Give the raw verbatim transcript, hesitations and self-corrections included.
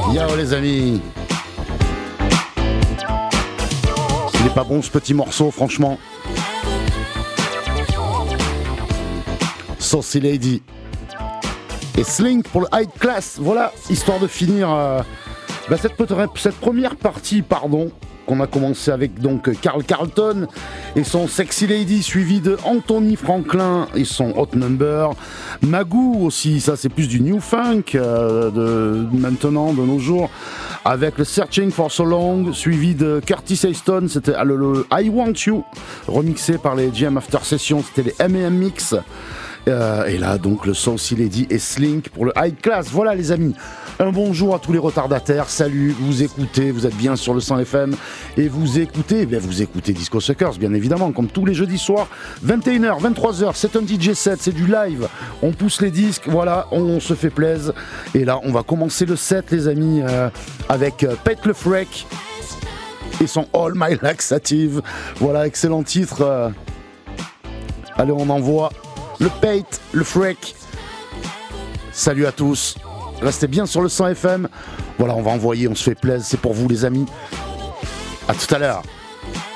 Yo les amis. Il est pas bon ce petit morceau, franchement. Saucy Lady et Slink pour le High Class. Voilà, histoire de finir euh, bah, cette, cette première partie, pardon, qu'on a commencé avec donc Carl Carlton et son Sexy Lady, suivi de Anthony Franklin et son Hot Number. Magoo aussi, ça c'est plus du new funk euh, de maintenant, de nos jours, avec le Searching for So Long, suivi de Curtis Hayston, c'était le, le I Want You, remixé par les G M After Session, c'était les M and M Mix. Euh, et là donc le Saucy Lady et Slink pour le High Class. Voilà les amis, un bonjour à tous les retardataires. Salut, vous écoutez, vous êtes bien sur le cent F M et vous écoutez, bien vous écoutez Disco Suckers bien évidemment, comme tous les jeudis soirs, vingt et une heures, vingt-trois heures, c'est un D J set, c'est du live, on pousse les disques, voilà, on se fait plaisir. Et là on va commencer le set les amis euh, avec euh, Pete Le Freak et son All My Laxative. Voilà, excellent titre. euh... Allez, on envoie le Pate, le Freak. Salut à tous. Restez bien sur le cent F M. Voilà, on va envoyer, on se fait plaisir. C'est pour vous les amis. À tout à l'heure.